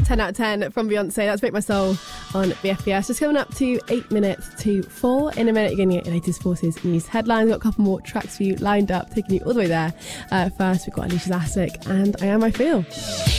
10 out of 10 from Beyonce. That's Break My Soul on BFBS. Just coming up to 8 minutes to 4. In a minute, you're going to get your latest Forces news headlines. Got a couple more tracks for you lined up, taking you all the way there. First, we've got Alicia Zassic and I Am I Feel.